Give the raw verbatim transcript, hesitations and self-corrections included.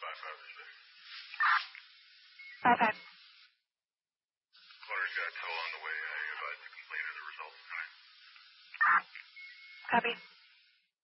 five five is there. Five five. Clutter's got a tow on the way. I advise to complain of the results tonight. Copy.